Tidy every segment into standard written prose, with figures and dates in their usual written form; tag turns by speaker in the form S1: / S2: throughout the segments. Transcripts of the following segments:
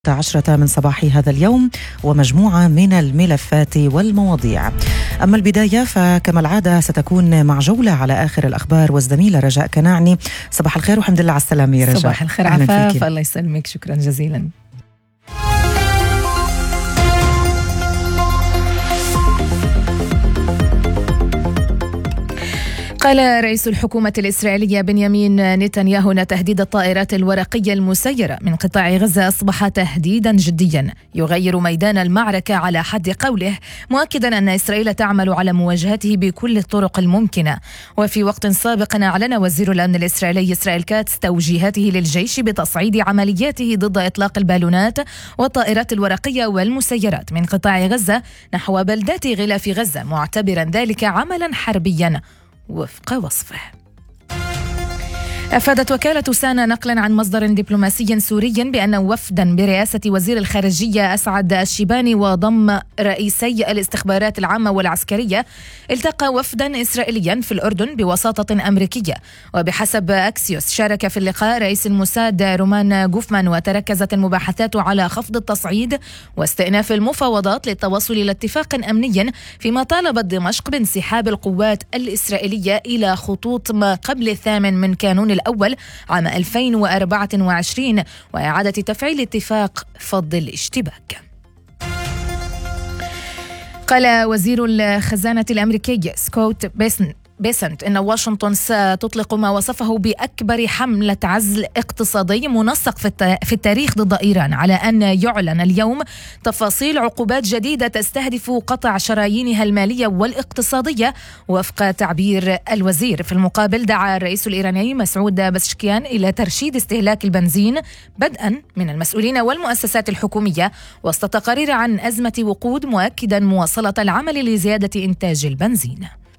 S1: 10 من صباح هذا اليوم ومجموعة من الملفات والمواضيع. أما البداية فكما العادة ستكون مع جولة على آخر الأخبار والزميلة رجاء كناعني. صباح الخير والحمد لله على السلامة يا رجاء.
S2: صباح الخير عفاف، الله يسلمك، شكرا جزيلا. قال رئيس الحكومة الإسرائيلية بنيامين نتنياهو أن تهديد الطائرات الورقية المسيرة من قطاع غزة أصبح تهديدا جديا يغير ميدان المعركة على حد قوله، مؤكدا أن إسرائيل تعمل على مواجهته بكل الطرق الممكنة. وفي وقت سابق أعلن وزير الأمن الإسرائيلي إسرائيل كاتس توجيهاته للجيش بتصعيد عملياته ضد إطلاق البالونات والطائرات الورقية والمسيرات من قطاع غزة نحو بلدات غلاف غزة، معتبرا ذلك عملا حربيا وفق وصفه. أفادت وكالة سانا نقلا عن مصدر دبلوماسي سوري بأن وفدا برئاسة وزير الخارجية أسعد الشيباني وضم رئيسي الاستخبارات العامة والعسكرية التقى وفدا إسرائيليا في الأردن بوساطة أمريكية. وبحسب أكسيوس شارك في اللقاء رئيس الموساد رومان غوفمان، وتركزت المباحثات على خفض التصعيد واستئناف المفاوضات للتوصل إلى اتفاق أمني، فيما طالبت دمشق بانسحاب القوات الإسرائيلية إلى خطوط ما قبل 8 من كانون الأول عام 2024 وإعادة تفعيل اتفاق فض الاشتباك. قال وزير الخزانة الأمريكي سكوت بيسنت إن واشنطن ستطلق ما وصفه بأكبر حملة عزل اقتصادي منسق في التاريخ ضد إيران، على أن يعلن اليوم تفاصيل عقوبات جديدة تستهدف قطع شرايينها المالية والاقتصادية وفق تعبير الوزير. في المقابل دعا الرئيس الإيراني مسعود بزشكيان إلى ترشيد استهلاك البنزين بدءا من المسؤولين والمؤسسات الحكومية وسط تقارير عن أزمة وقود، مؤكدا مواصلة العمل لزيادة إنتاج البنزين.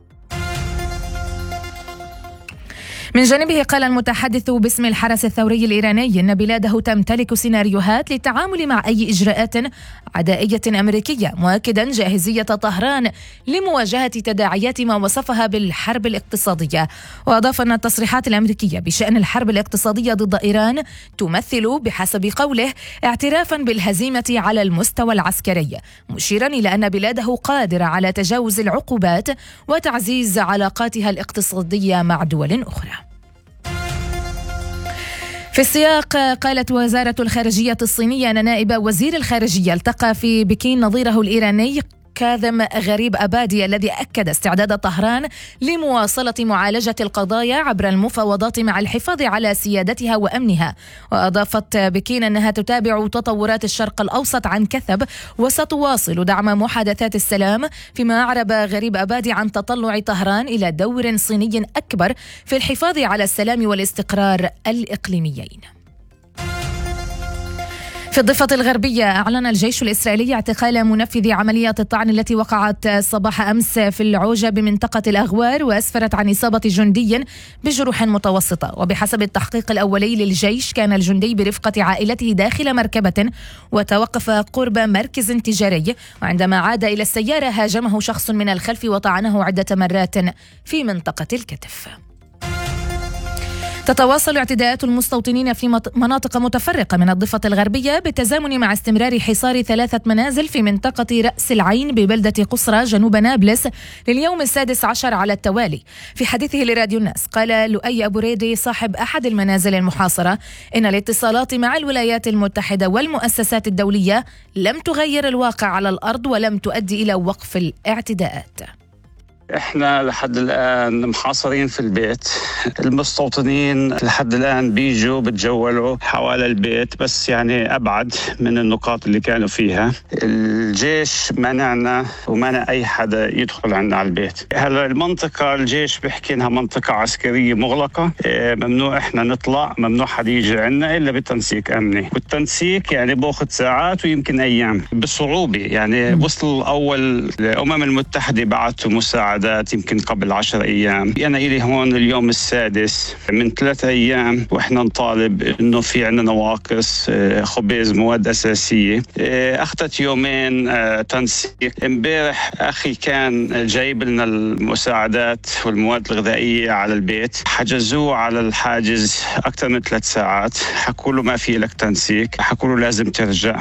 S2: من جانبه قال المتحدث باسم الحرس الثوري الإيراني إن بلاده تمتلك سيناريوهات للتعامل مع أي إجراءات عدائية أمريكية، مؤكدا جاهزية طهران لمواجهة تداعيات ما وصفها بالحرب الاقتصادية. وأضاف أن التصريحات الأمريكية بشأن الحرب الاقتصادية ضد إيران تمثل بحسب قوله اعترافا بالهزيمة على المستوى العسكري، مشيرا إلى أن بلاده قادرة على تجاوز العقوبات وتعزيز علاقاتها الاقتصادية مع دول أخرى. في السياق قالت وزارة الخارجية الصينية أن نائب وزير الخارجية التقى في بكين نظيره الإيراني كاظم غريب أبادي، الذي أكد استعداد طهران لمواصلة معالجة القضايا عبر المفاوضات مع الحفاظ على سيادتها وأمنها. وأضافت بكين أنها تتابع تطورات الشرق الأوسط عن كثب وستواصل دعم محادثات السلام، فيما أعرب غريب أبادي عن تطلع طهران إلى دور صيني أكبر في الحفاظ على السلام والاستقرار الإقليميين. في الضفة الغربية أعلن الجيش الإسرائيلي اعتقال منفذ عمليات الطعن التي وقعت صباح أمس في العوجة بمنطقة الأغوار، وأسفرت عن إصابة جندي بجروح متوسطة. وبحسب التحقيق الأولي للجيش كان الجندي برفقة عائلته داخل مركبة وتوقف قرب مركز تجاري، وعندما عاد إلى السيارة هاجمه شخص من الخلف وطعنه عدة مرات في منطقة الكتف. تتواصل اعتداءات المستوطنين في مناطق متفرقة من الضفة الغربية بالتزامن مع استمرار حصار 3 منازل في منطقة رأس العين ببلدة قصرى جنوب نابلس لليوم ال16 على التوالي. في حديثه لراديو الناس قال لؤي أبو ريدي صاحب أحد المنازل المحاصرة إن الاتصالات مع الولايات المتحدة والمؤسسات الدولية لم تغير الواقع على الأرض ولم تؤدي إلى وقف الاعتداءات.
S3: احنا لحد الآن محاصرين في البيت، المستوطنين لحد الآن بيجوا بتجولوا حوالي البيت بس يعني أبعد من النقاط اللي كانوا فيها. الجيش منعنا ومنع أي حدا يدخل عنا على البيت. هلا المنطقة الجيش بيحكي إنها منطقة عسكرية مغلقة، ممنوع احنا نطلع، ممنوع حدا يجي عنا إلا بالتنسيق أمني، والتنسيق يعني بأخذ ساعات ويمكن أيام بصعوبة. يعني وصل أول الأمم المتحدة بعثوا مساعدة المساعدات يمكن قبل 10 أيام. أنا إلي هون اليوم السادس من 3 أيام وإحنا نطالب إنه في عنا نواقص خبز، مواد أساسية. أخذت يومين تنسيق. امبارح أخي كان جايب لنا المساعدات والمواد الغذائية على البيت، حجزوه على الحاجز أكثر من 3 ساعات، حكوا له ما في لك تنسيق، حكوا له لازم ترجع.